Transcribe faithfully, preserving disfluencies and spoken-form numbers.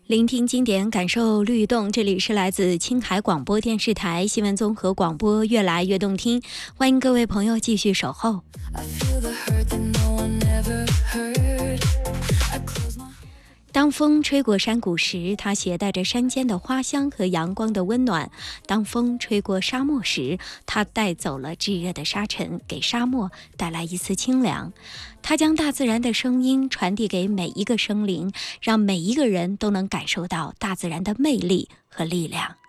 聆听经典，感受律动。这里是来自青海广播电视台新闻综合广播，越来越动听。欢迎各位朋友继续守候。当风吹过山谷时，它携带着山间的花香和阳光的温暖；当风吹过沙漠时，它带走了炙热的沙尘，给沙漠带来一丝清凉。它将大自然的声音传递给每一个生灵，让每一个人都能感受到大自然的魅力和力量。